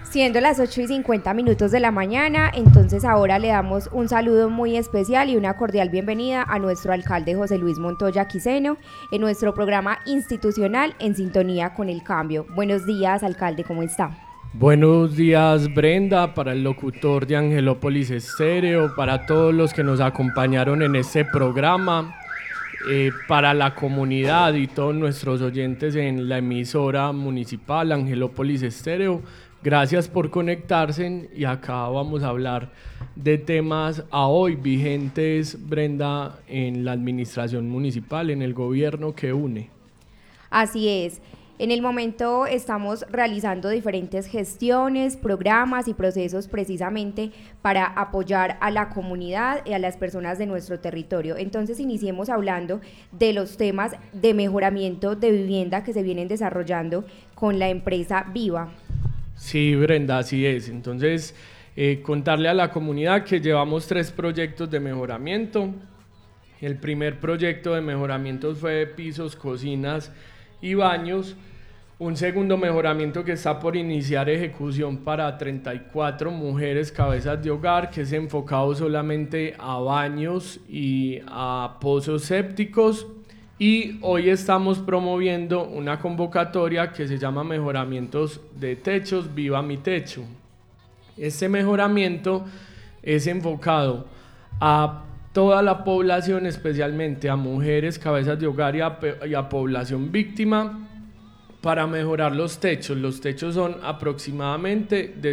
Siendo las 8:50 de la mañana, entonces ahora le damos un saludo muy especial y una cordial bienvenida a nuestro alcalde José Luis Montoya Quiseno en nuestro programa institucional En Sintonía con el Cambio. Buenos días, alcalde, ¿cómo está? Buenos días, Brenda, para el locutor de Angelópolis Estéreo, para todos los que nos acompañaron en este programa, para la comunidad y todos nuestros oyentes en la emisora municipal Angelópolis Estéreo. Gracias por conectarse y acá vamos a hablar de temas a hoy vigentes, Brenda, en la administración municipal, en el gobierno que une. Así es. En el momento estamos realizando diferentes gestiones, programas y procesos precisamente para apoyar a la comunidad y a las personas de nuestro territorio. Entonces iniciemos hablando de los temas de mejoramiento de vivienda que se vienen desarrollando con la empresa Viva. Sí, Brenda, así es. Entonces, contarle a la comunidad que llevamos 3 proyectos de mejoramiento. El primer proyecto de mejoramiento fue de pisos, cocinas y baños. Un segundo mejoramiento que está por iniciar ejecución para 34 mujeres cabezas de hogar, que es enfocado solamente a baños y a pozos sépticos. Y hoy estamos promoviendo una convocatoria que se llama Mejoramientos de Techos, Viva Mi Techo. Este mejoramiento es enfocado a toda la población, especialmente a mujeres, cabezas de hogar y a población víctima, para mejorar los techos. Los techos son aproximadamente de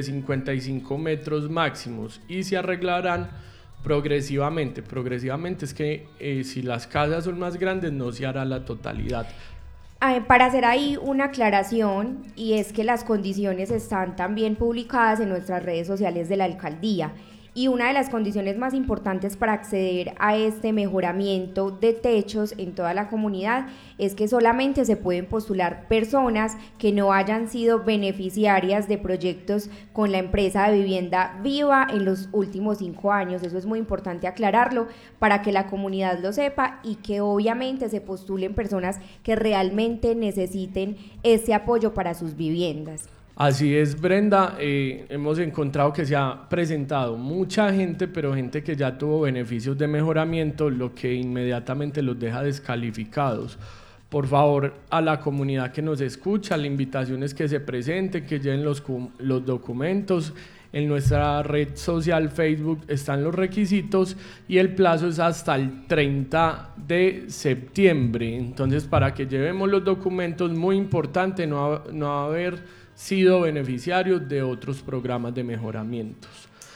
55 metros máximos y se arreglarán progresivamente. Progresivamente es que si las casas son más grandes no se hará la totalidad. Para hacer ahí una aclaración, y es que las condiciones están también publicadas en nuestras redes sociales de la alcaldía. Y una de las condiciones más importantes para acceder a este mejoramiento de techos en toda la comunidad es que solamente se pueden postular personas que no hayan sido beneficiarias de proyectos con la empresa de vivienda Viva en los últimos 5 años. Eso es muy importante aclararlo para que la comunidad lo sepa y que obviamente se postulen personas que realmente necesiten ese apoyo para sus viviendas. Así es, Brenda, hemos encontrado que se ha presentado mucha gente, pero gente que ya tuvo beneficios de mejoramiento, lo que inmediatamente los deja descalificados. Por favor, a la comunidad que nos escucha, la invitación es que se presenten, que lleven los documentos. En nuestra red social Facebook están los requisitos y el plazo es hasta el 30 de septiembre. Entonces, para que llevemos los documentos, muy importante no haber sido beneficiarios de otros programas de mejoramientos.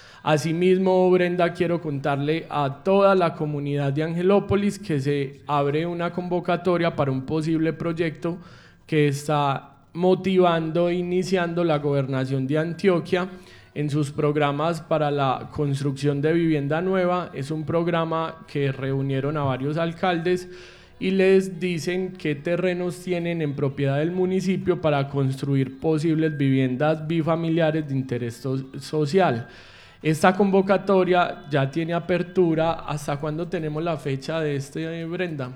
Asimismo, Brenda, quiero contarle a toda la comunidad de Angelópolis que se abre una convocatoria para un posible proyecto que está motivando e iniciando la Gobernación de Antioquia en sus programas para la construcción de vivienda nueva. Es un programa que reunieron a varios alcaldes y les dicen qué terrenos tienen en propiedad del municipio para construir posibles viviendas bifamiliares de interés social. Esta convocatoria ya tiene apertura. ¿Hasta cuándo tenemos la fecha de Brenda?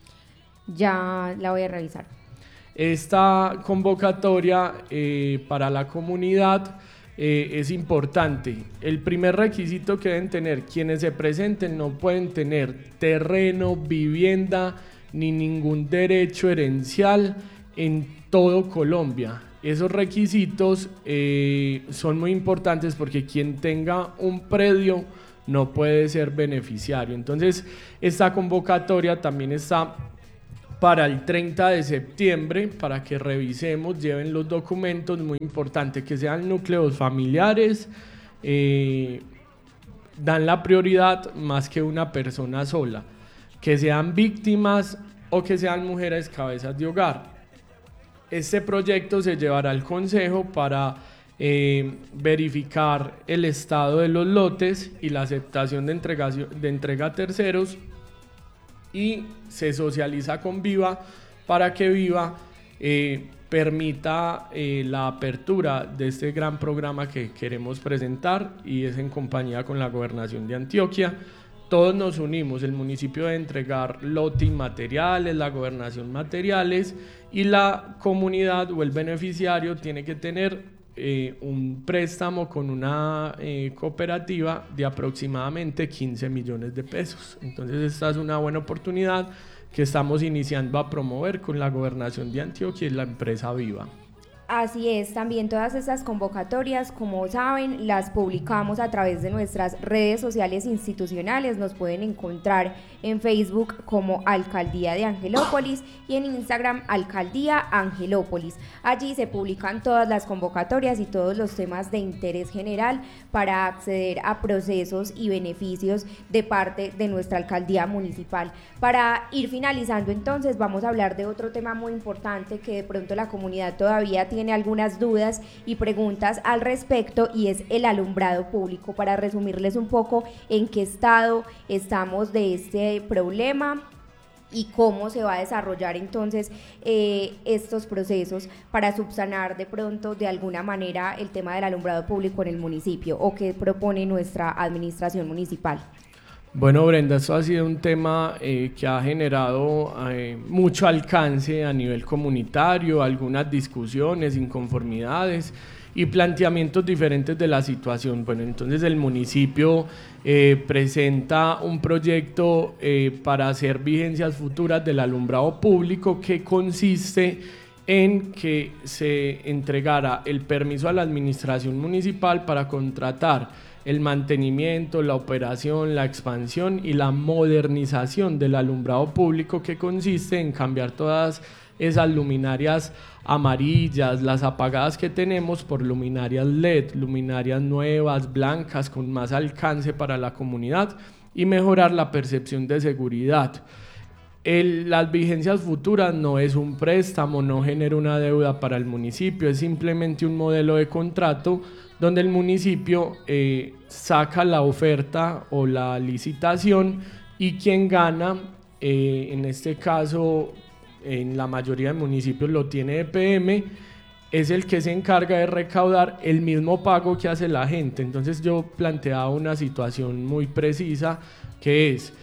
Ya la voy a revisar. Esta convocatoria para la comunidad es importante. El primer requisito que deben tener quienes se presenten: no pueden tener terreno, vivienda ni ningún derecho herencial en todo Colombia. Esos requisitos son muy importantes porque quien tenga un predio no puede ser beneficiario. Entonces, esta convocatoria también está para el 30 de septiembre, para que revisemos, lleven los documentos. Muy importante que sean núcleos familiares, dan la prioridad más que una persona sola, que sean víctimas o que sean mujeres cabezas de hogar. Este proyecto se llevará al consejo para verificar el estado de los lotes y la aceptación de entrega a terceros, y se socializa con Viva para que Viva permita la apertura de este gran programa que queremos presentar, y es en compañía con la Gobernación de Antioquia. Todos nos unimos, el municipio debe entregar lote y materiales, la gobernación materiales, y la comunidad o el beneficiario tiene que tener un préstamo con una cooperativa de aproximadamente 15 millones de pesos. Entonces esta es una buena oportunidad que estamos iniciando a promover con la Gobernación de Antioquia y la empresa Viva. Así es, también todas estas convocatorias, como saben, las publicamos a través de nuestras redes sociales institucionales. Nos pueden encontrar en Facebook como Alcaldía de Angelópolis y en Instagram Alcaldía Angelópolis. Allí se publican todas las convocatorias y todos los temas de interés general para acceder a procesos y beneficios de parte de nuestra alcaldía municipal. Para ir finalizando entonces, vamos a hablar de otro tema muy importante que de pronto la comunidad todavía tiene algunas dudas y preguntas al respecto, y es el alumbrado público. Para resumirles un poco en qué estado estamos de este problema y cómo se va a desarrollar entonces estos procesos para subsanar de pronto de alguna manera el tema del alumbrado público en el municipio, o qué propone nuestra administración municipal. Bueno, Brenda, esto ha sido un tema que ha generado mucho alcance a nivel comunitario, algunas discusiones, inconformidades y planteamientos diferentes de la situación. Bueno, entonces el municipio presenta un proyecto para hacer vigencias futuras del alumbrado público, que consiste en que se entregara el permiso a la administración municipal para contratar el mantenimiento, la operación, la expansión y la modernización del alumbrado público, que consiste en cambiar todas esas luminarias amarillas, las apagadas que tenemos, por luminarias LED, luminarias nuevas, blancas, con más alcance para la comunidad, y mejorar la percepción de seguridad. Las vigencias futuras no es un préstamo, no genera una deuda para el municipio, es simplemente un modelo de contrato donde el municipio saca la oferta o la licitación, y quien gana, en este caso en la mayoría de municipios lo tiene EPM, es el que se encarga de recaudar el mismo pago que hace la gente. Entonces yo planteaba una situación muy precisa, que es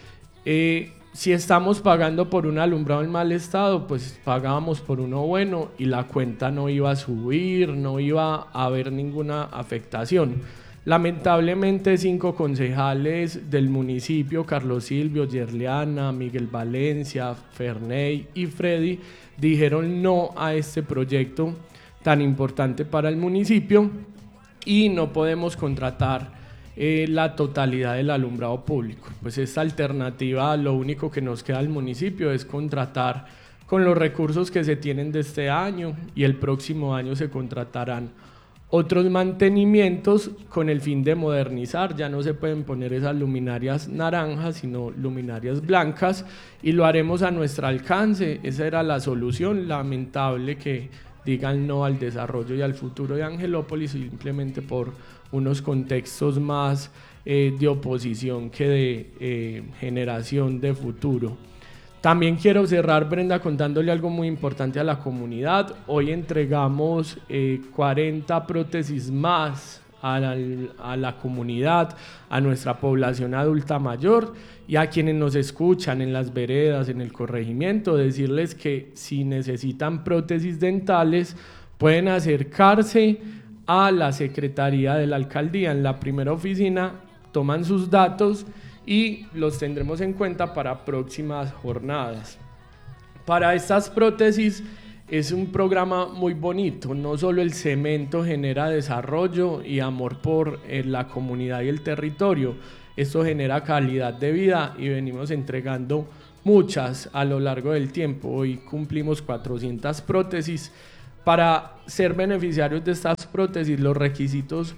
si estamos pagando por un alumbrado en mal estado, pues pagábamos por uno bueno y la cuenta no iba a subir, no iba a haber ninguna afectación. Lamentablemente 5 concejales del municipio, Carlos Silvio, Yerliana, Miguel Valencia, Ferney y Freddy, dijeron no a este proyecto tan importante para el municipio, y no podemos contratar la totalidad del alumbrado público. Pues esta alternativa, lo único que nos queda al municipio es contratar con los recursos que se tienen de este año, y el próximo año se contratarán otros mantenimientos con el fin de modernizar. Ya no se pueden poner esas luminarias naranjas, sino luminarias blancas, y lo haremos a nuestro alcance. Esa era la solución. Lamentable que digan no al desarrollo y al futuro de Angelópolis, simplemente por unos contextos más de oposición que de generación de futuro. También quiero cerrar, Brenda, contándole algo muy importante a la comunidad. Hoy entregamos 40 prótesis más a la comunidad, a nuestra población adulta mayor, y a quienes nos escuchan en las veredas, en el corregimiento, decirles que si necesitan prótesis dentales pueden acercarse a la Secretaría de la Alcaldía. En la primera oficina toman sus datos y los tendremos en cuenta para próximas jornadas. Para estas prótesis es un programa muy bonito. No solo el cemento genera desarrollo y amor por la comunidad y el territorio, esto genera calidad de vida, y venimos entregando muchas a lo largo del tiempo. Hoy cumplimos 400 prótesis. Para ser beneficiarios de estas prótesis, los requisitos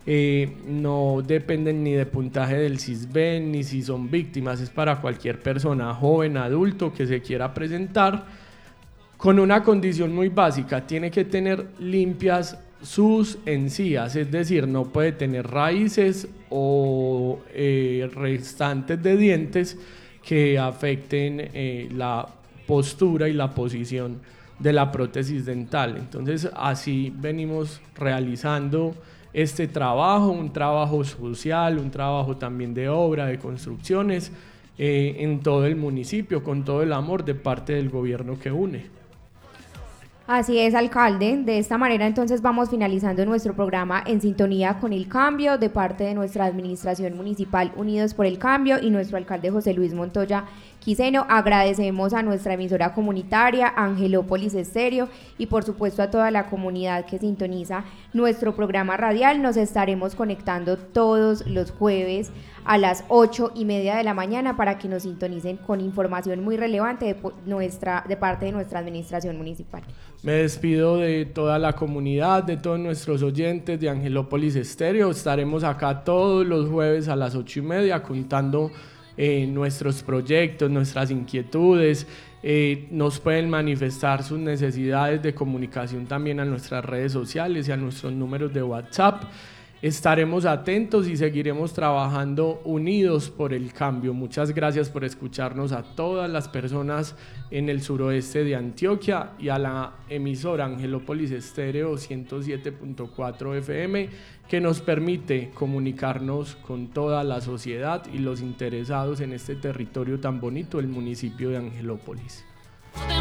no dependen ni de puntaje del CISBEN, ni si son víctimas. Es para cualquier persona, joven, adulto, que se quiera presentar, con una condición muy básica: tiene que tener limpias sus encías, es decir, no puede tener raíces o restantes de dientes que afecten la postura y la posición de la prótesis dental. Entonces así venimos realizando este trabajo, un trabajo social, un trabajo también de obra, de construcciones, en todo el municipio, con todo el amor de parte del gobierno que une. Así es, alcalde. De esta manera entonces vamos finalizando nuestro programa En Sintonía con el Cambio de parte de nuestra administración municipal Unidos por el Cambio y nuestro alcalde José Luis Montoya Quiseno. Agradecemos a nuestra emisora comunitaria Angelópolis Estéreo y por supuesto a toda la comunidad que sintoniza nuestro programa radial. Nos estaremos conectando todos los jueves a las 8:30 de la mañana para que nos sintonicen con información muy relevante de parte de nuestra administración municipal. Me despido de toda la comunidad, de todos nuestros oyentes de Angelópolis Estéreo. Estaremos acá todos los jueves a las 8:30 contando nuestros proyectos, nuestras inquietudes. Nos pueden manifestar sus necesidades de comunicación también a nuestras redes sociales y a nuestros números de WhatsApp. Estaremos atentos y seguiremos trabajando unidos por el cambio. Muchas gracias por escucharnos a todas las personas en el suroeste de Antioquia y a la emisora Angelópolis Estéreo 107.4 FM que nos permite comunicarnos con toda la sociedad y los interesados en este territorio tan bonito, el municipio de Angelópolis.